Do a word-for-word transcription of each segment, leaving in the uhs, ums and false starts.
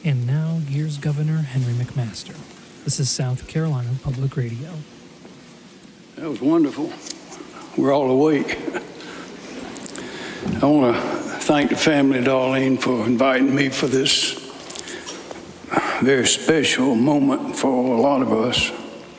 And now, here's Governor Henry McMaster. This is South Carolina Public Radio. That was wonderful. We're all awake. I want to thank the family, Darlene, for inviting me for this very special moment for a lot of us.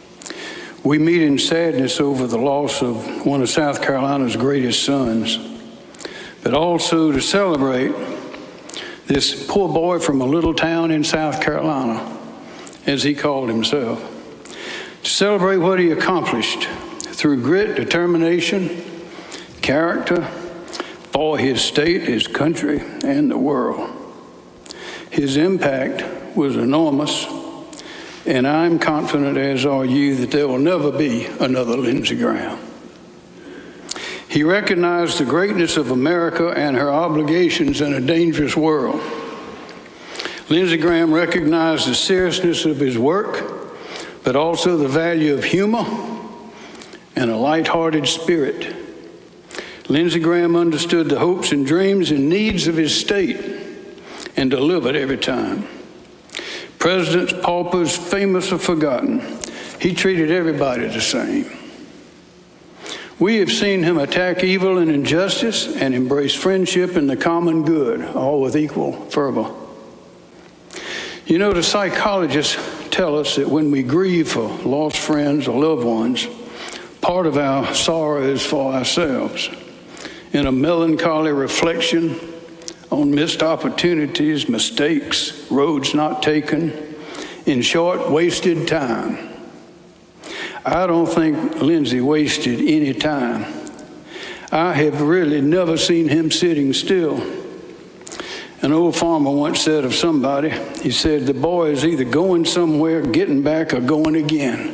We meet in sadness over the loss of one of South Carolina's greatest sons, but also to celebrate this poor boy from a little town in South Carolina, as he called himself, to celebrate what he accomplished through grit, determination, character for his state, his country, and the world. His impact was enormous, and I'm confident, as are you, that there will never be another Lindsey Graham. He recognized the greatness of America and her obligations in a dangerous world. Lindsey Graham recognized the seriousness of his work, but also the value of humor and a lighthearted spirit. Lindsey Graham understood the hopes and dreams and needs of his state and delivered every time. Presidents, paupers, famous or forgotten, he treated everybody the same. We have seen him attack evil and injustice and embrace friendship and the common good, all with equal fervor. You know, the psychologists tell us that when we grieve for lost friends or loved ones, part of our sorrow is for ourselves. In a melancholy reflection on missed opportunities, mistakes, roads not taken, in short, wasted time. I don't think Lindsey wasted any time. I have really never seen him sitting still. An old farmer once said of somebody, he said, the boy is either going somewhere, getting back, or going again.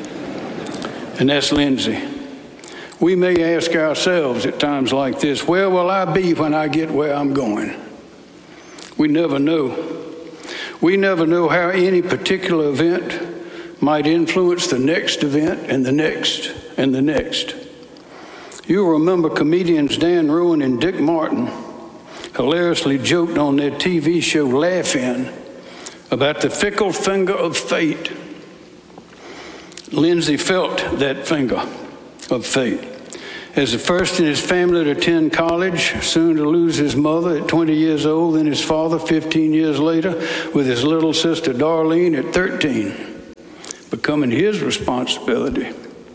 And that's Lindsey. We may ask ourselves at times like this, where will I be when I get where I'm going? We never know. We never know how any particular event might influence the next event and the next and the next. You'll remember comedians Dan Rowan and Dick Martin hilariously joked on their T V show Laugh-In about the fickle finger of fate. Lindsey felt that finger of fate. As the first in his family to attend college, soon to lose his mother at twenty years old, then his father fifteen years later, with his little sister Darlene at thirteen, becoming his responsibility.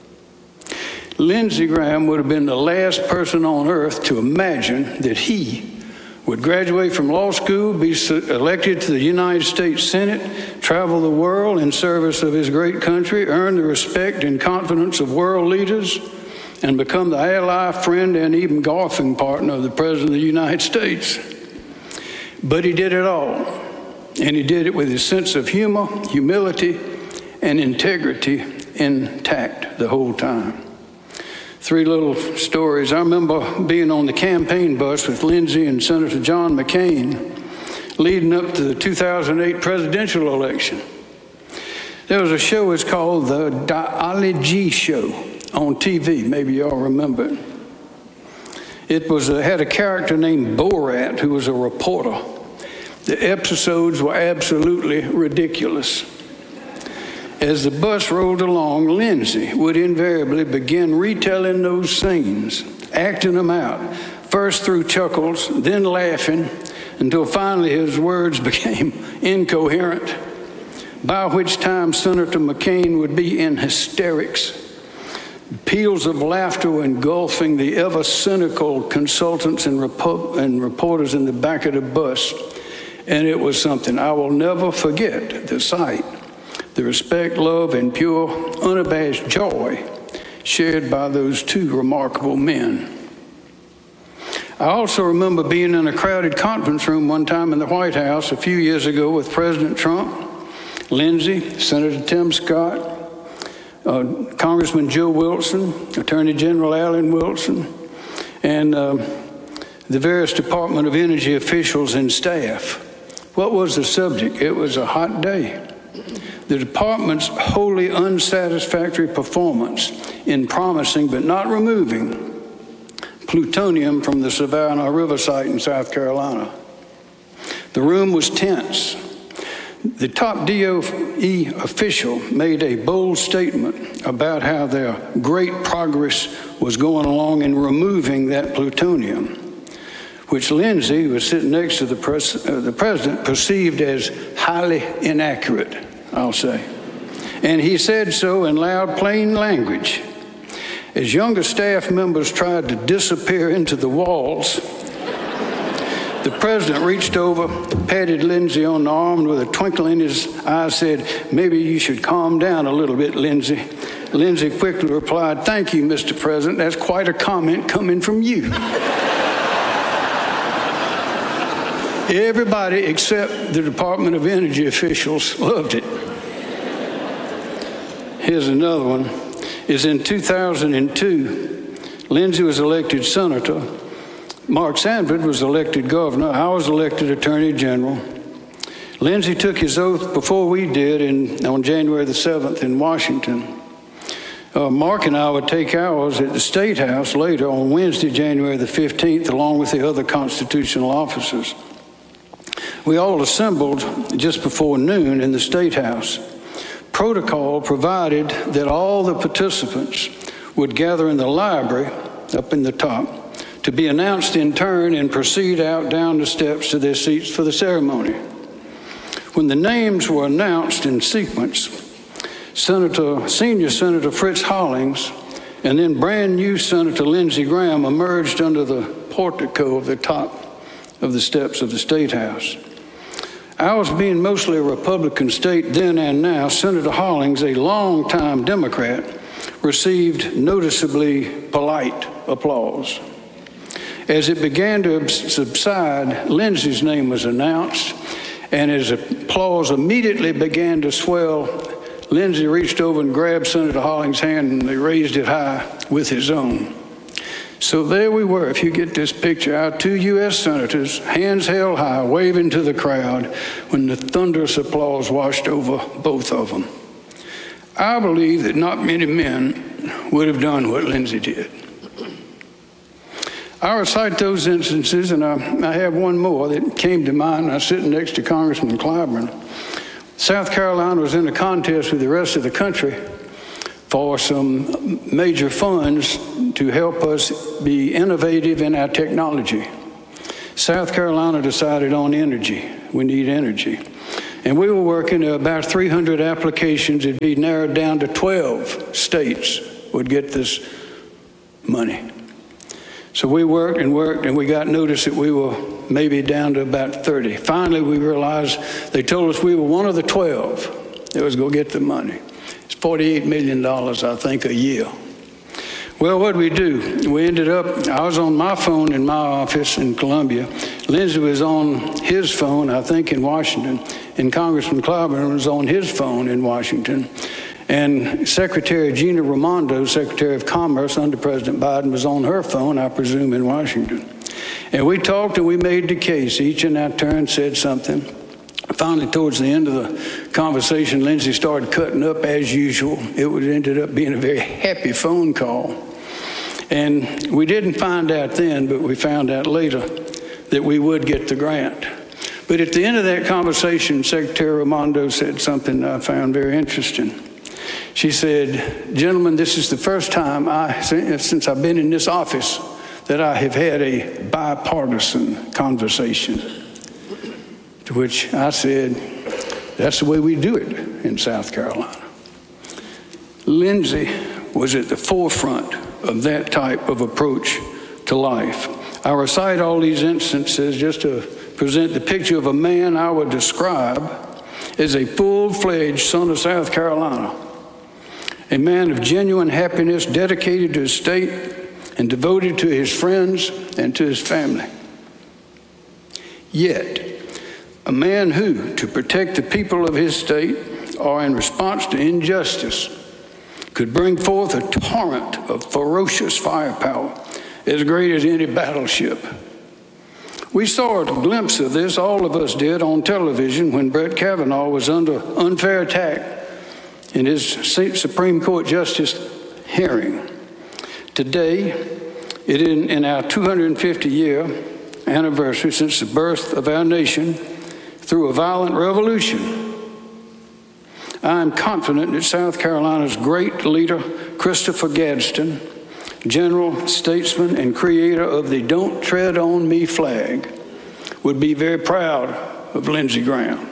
Lindsey Graham would have been the last person on earth to imagine that he would graduate from law school, be elected to the United States Senate, travel the world in service of his great country, earn the respect and confidence of world leaders, and become the ally, friend, and even golfing partner of the President of the United States. But he did it all, and he did it with his sense of humor, humility, and integrity intact the whole time. Three little stories. I remember being on the campaign bus with Lindsey and Senator John McCain leading up to the two thousand eight presidential election. There was a show, it's called the Ali G Show on T V. Maybe y'all remember it. It was uh, had a character named Borat who was a reporter. The episodes were absolutely ridiculous. As the bus rolled along, Lindsey would invariably begin retelling those scenes, acting them out, first through chuckles, then laughing, until finally his words became incoherent, by which time Senator McCain would be in hysterics. Peals of laughter were engulfing the ever-cynical consultants and, repo- and reporters in the back of the bus, and it was something I will never forget, the sight. The respect, love, and pure, unabashed joy shared by those two remarkable men. I also remember being in a crowded conference room one time in the White House a few years ago with President Trump, Lindsey, Senator Tim Scott, uh, Congressman Joe Wilson, Attorney General Alan Wilson, and uh, the various Department of Energy officials and staff. What was the subject? It was a hot day. The department's wholly unsatisfactory performance in promising but not removing plutonium from the Savannah River site in South Carolina. The room was tense. The top D O E official made a bold statement about how their great progress was going along in removing that plutonium, which Lindsey, who was sitting next to the, pres uh, the president, perceived as highly inaccurate, I'll say. And he said so in loud, plain language. As younger staff members tried to disappear into the walls, the president reached over, patted Lindsey on the arm, and with a twinkle in his eye said, "Maybe you should calm down a little bit, Lindsey." Lindsey quickly replied, "Thank you, Mister President. That's quite a comment coming from you." Everybody except the Department of Energy officials loved it. Here's another one. Is in two thousand two, Lindsey was elected senator. Mark Sanford was elected governor. I was elected attorney general. Lindsey took his oath before we did in, on January the seventh in Washington. Uh, Mark and I would take ours at the State House later on Wednesday, January the fifteenth, along with the other constitutional officers. We all assembled just before noon in the State House. Protocol provided that all the participants would gather in the library up in the top to be announced in turn and proceed out down the steps to their seats for the ceremony. When the names were announced in sequence, Senator, Senior Senator Fritz Hollings and then brand new Senator Lindsey Graham emerged under the portico of the top of the steps of the State House. Ours being mostly a Republican state then and now, Senator Hollings, a longtime Democrat, received noticeably polite applause. As it began to subside, Lindsey's name was announced, and as applause immediately began to swell, Lindsey reached over and grabbed Senator Hollings' hand, and they raised it high with his own. So there we were, if you get this picture, our two U S senators, hands held high, waving to the crowd when the thunderous applause washed over both of them. I believe that not many men would have done what Lindsey did. I recite those instances, and I, I have one more that came to mind. I was sitting next to Congressman Clyburn. South Carolina was in a contest with the rest of the country for some major funds to help us be innovative in our technology. South Carolina decided on energy. We need energy. And we were working at about three hundred applications. It'd be narrowed down to twelve states would get this money. So we worked and worked, and we got notice that we were maybe down to about thirty. Finally, we realized they told us we were one of the twelve that was going to get the money. It's forty-eight million dollars, I think, a year. Well, what did we do? We ended up, I was on my phone in my office in Columbia. Lindsey was on his phone, I think, in Washington. And Congressman Clyburn was on his phone in Washington. And Secretary Gina Raimondo, Secretary of Commerce under President Biden, was on her phone, I presume, in Washington. And we talked and we made the case. Each in our turn said something. Finally, towards the end of the conversation, Lindsey started cutting up as usual. It would ended up being a very happy phone call. And we didn't find out then, but we found out later that we would get the grant. But at the end of that conversation, Secretary Raimondo said something I found very interesting. She said, "Gentlemen, this is the first time I, since I've been in this office that I have had a bipartisan conversation." To which I said, "That's the way we do it in South Carolina." Lindsey was at the forefront of that type of approach to life. I recite all these instances just to present the picture of a man I would describe as a full-fledged son of South Carolina, a man of genuine happiness, dedicated to his state and devoted to his friends and to his family. Yet, a man who, to protect the people of his state or in response to injustice, could bring forth a torrent of ferocious firepower as great as any battleship. We saw a glimpse of this, all of us did, on television when Brett Kavanaugh was under unfair attack in his Supreme Court Justice hearing. Today, it is in our two hundred fiftieth year anniversary since the birth of our nation through a violent revolution, I am confident that South Carolina's great leader, Christopher Gadsden, general, statesman, and creator of the Don't Tread on Me flag, would be very proud of Lindsey Graham.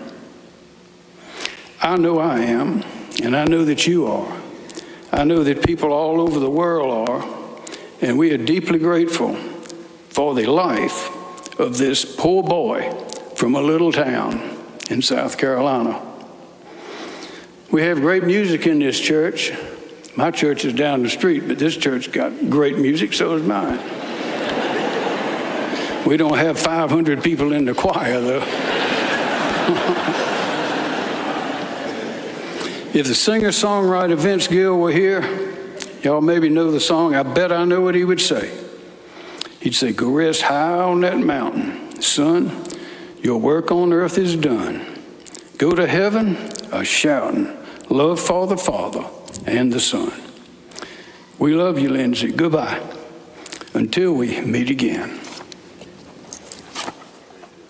I know I am, and I know that you are. I know that people all over the world are, and we are deeply grateful for the life of this poor boy from a little town in South Carolina. We have great music in this church. My church is down the street, but this church got great music, so is mine. We don't have five hundred people in the choir, though. If the singer-songwriter Vince Gill were here, y'all maybe know the song. I bet I know what he would say. He'd say, "Go rest high on that mountain, son, your work on earth is done. Go to heaven a-shouting, love for the Father and the Son." We love you, Lindsey. Goodbye until we meet again.